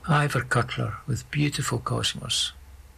Ivor Cutler with Beautiful Cosmos.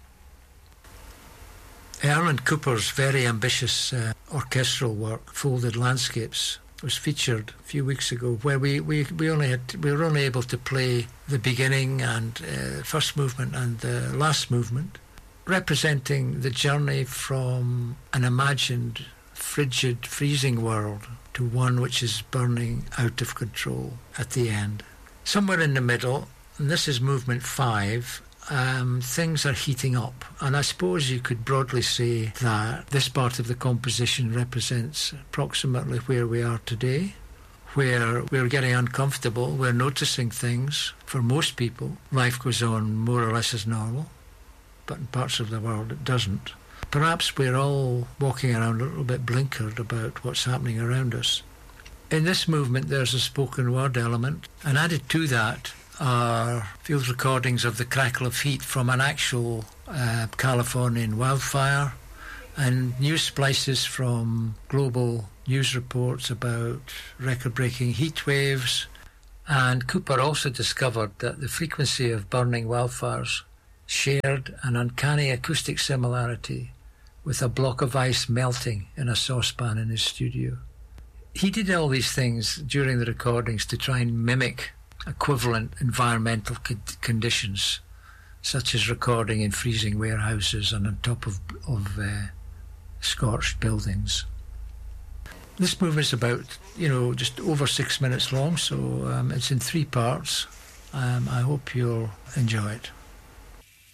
Erwin Cooper's very ambitious orchestral work, Folded Landscapes, was featured a few weeks ago, where we were only able to play the beginning and first movement and the last movement, representing the journey from an imagined, frigid, freezing world to one which is burning out of control at the end. Somewhere in the middle, and this is movement 5, things are heating up, and I suppose you could broadly say that this part of the composition represents approximately where we are today, where we're getting uncomfortable, we're noticing things. For most people, life goes on more or less as normal, but in parts of the world it doesn't. Perhaps we're all walking around a little bit blinkered about what's happening around us. In this movement there's a spoken word element, and added to that are field recordings of the crackle of heat from an actual Californian wildfire, and news splices from global news reports about record-breaking heat waves. And Cooper also discovered that the frequency of burning wildfires shared an uncanny acoustic similarity with a block of ice melting in a saucepan in his studio. He did all these things during the recordings to try and mimic equivalent environmental conditions, such as recording in freezing warehouses and on top of scorched buildings. This movement is about, just over 6 minutes long, so it's in 3 parts. I hope you'll enjoy it.